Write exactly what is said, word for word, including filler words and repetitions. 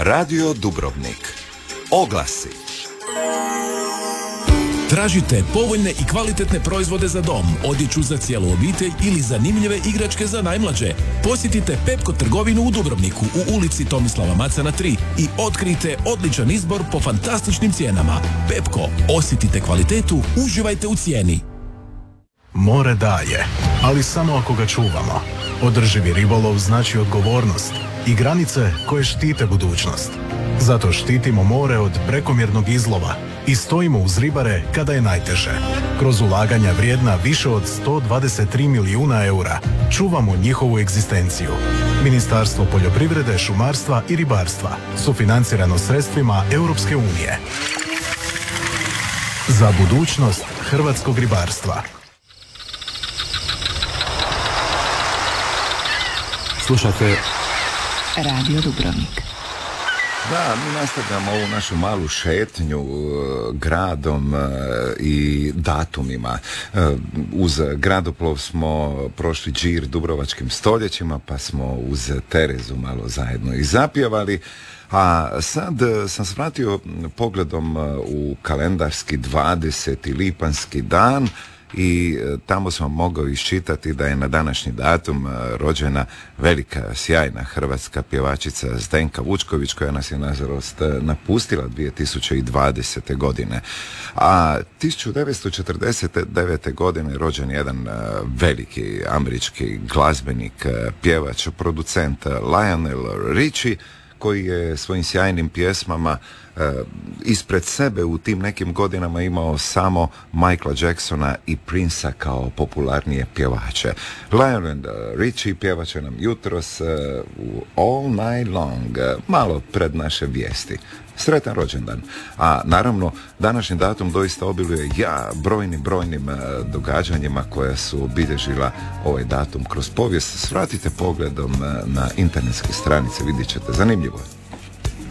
Radio Dubrovnik. Oglasi. Tražite povoljne i kvalitetne proizvode za dom, odjeću za cijelu obitelj ili zanimljive igračke za najmlađe. Posjetite Pepko trgovinu u Dubrovniku u ulici Tomislava Macana tri i otkrijte odličan izbor po fantastičnim cijenama. Pepko, osjetite kvalitetu, uživajte u cijeni. More daje, ali samo ako ga čuvamo. Održivi ribolov znači odgovornost i granice koje štite budućnost. Zato štitimo more od prekomjernog izlova i stojimo uz ribare kada je najteže. Kroz ulaganja vrijedna više od sto dvadeset tri milijuna eura čuvamo njihovu egzistenciju. Ministarstvo poljoprivrede, šumarstva i ribarstva, sufinancirano sredstvima Europske unije. Za budućnost hrvatskog ribarstva. Slušate Radio Dubrovnik. Da, mi nastavljamo ovu našu malu šetnju uh, gradom uh, i datumima. Uh, uz gradoplov smo prošli džir dubrovačkim stoljećima, pa smo uz Terezu malo zajedno i zapjevali. A sad sam se vratio pogledom u kalendarski dvadeseti lipanjski dan i tamo sam mogao iščitati da je na današnji datum rođena velika, sjajna hrvatska pjevačica Zdenka Vučković, koja nas je nažalost napustila dvije tisuće dvadesete. godine. A tisuću devetsto četrdeset devete. godine rođen jedan veliki američki glazbenik, pjevač, producent Lionel Richie, koji je svojim sjajnim pjesmama e, ispred sebe u tim nekim godinama imao samo Michaela Jacksona i Prince-a kao popularnije pjevače. Lionel Richie pjevat će nam jutros e, u All Night Long, e, malo pred naše vijesti. Sretan rođendan. A naravno, današnji datum doista obiluje ja brojnim, brojnim e, događanjima koja su obilježila ovaj datum kroz povijest. Svratite pogledom e, na internetske stranice, vidjet ćete, zanimljivo.